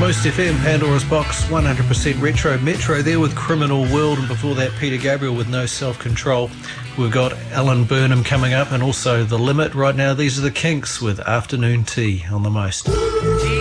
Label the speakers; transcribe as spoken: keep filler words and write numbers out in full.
Speaker 1: Most F M, Pandora's Box, one hundred percent retro. Metro there with Criminal World, and before that Peter Gabriel with No Self-Control. We've got Alan Burnham coming up, and also The Limit right now. These are the Kinks with Afternoon Tea on the Most.